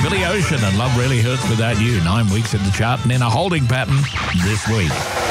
Billy Ocean and Love Really Hurts Without You, 9 weeks in the chart and in a holding pattern this week.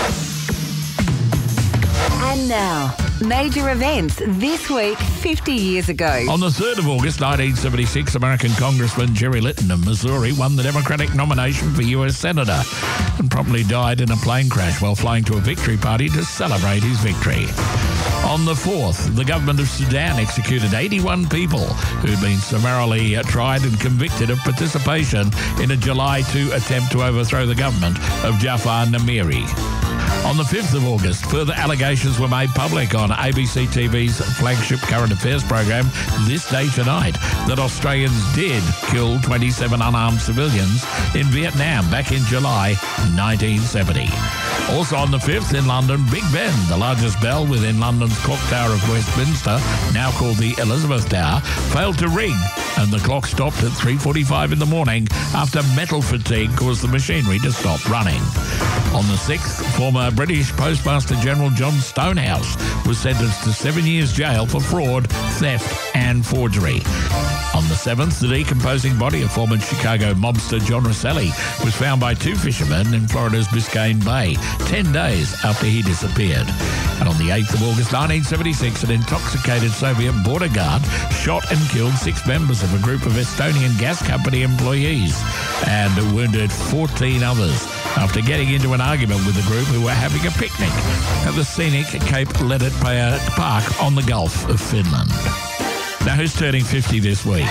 And now, major events this week 50 years ago. On the 3rd of August 1976, American Congressman Jerry Litton of Missouri won the Democratic nomination for U.S. Senator and promptly died in a plane crash while flying to a victory party to celebrate his victory. On the 4th, the government of Sudan executed 81 people who'd been summarily tried and convicted of participation in a July 2 attempt to overthrow the government of Jafar Namiri. On the 5th of August, further allegations were made public on ABC TV's flagship current affairs program, This Day Tonight, that Australians did kill 27 unarmed civilians in Vietnam back in July 1970. Also on the 5th in London, Big Ben, the largest bell within London's Clock Tower of Westminster, now called the Elizabeth Tower, failed to ring, and the clock stopped at 3:45 in the morning after metal fatigue caused the machinery to stop running. On the 6th, former British Postmaster General John Stonehouse was sentenced to 7 years jail for fraud, theft and forgery. On the 7th, the decomposing body of former Chicago mobster John Rosselli was found by 2 fishermen in Florida's Biscayne Bay 10 days after he disappeared. And on the 8th of August 1976, an intoxicated Soviet border guard shot and killed 6 members of a group of Estonian gas company employees and wounded 14 others after getting into an argument with the group who were having a picnic at the scenic Cape Ledet Park on the Gulf of Finland. Now, who's turning 50 this week?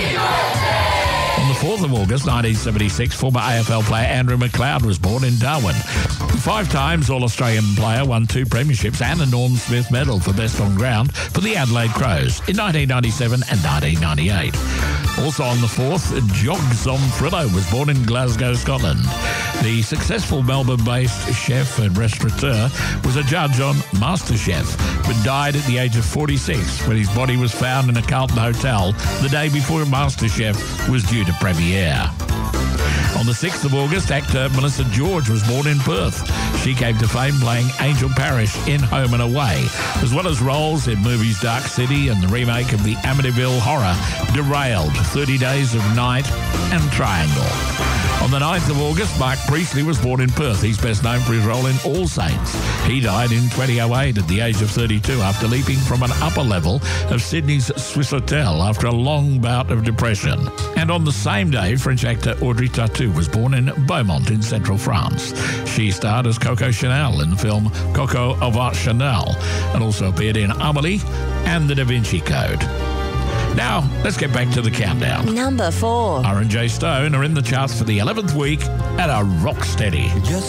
On the 4th of August 1976, former AFL player Andrew McLeod was born in Darwin. 5 times All-Australian player, won 2 premierships and a Norm Smith medal for best on ground for the Adelaide Crows in 1997 and 1998. Also on the 4th, Jog Zomfrillo was born in Glasgow, Scotland. The successful Melbourne-based chef and restaurateur was a judge on MasterChef, but died at the age of 46 when his body was found in a Carlton hotel the day before MasterChef was due to premiere. On the 6th of August, actor Melissa George was born in Perth. She came to fame playing Angel Parish in Home and Away, as well as roles in movies Dark City and the remake of the Amityville horror Derailed, 30 Days of Night and Triangle. On the 9th of August, Mark Priestley was born in Perth. He's best known for his role in All Saints. He died in 2008 at the age of 32 after leaping from an upper level of Sydney's Swissôtel after a long bout of depression. And on the same day, French actor Audrey Tautou was born in Beaumont in central France. She starred as Coco Chanel in the film Coco Avant Chanel and also appeared in Amélie and The Da Vinci Code. Now, let's get back to the countdown. Number 4. R&J Stone are in the charts for the 11th week at a rock steady.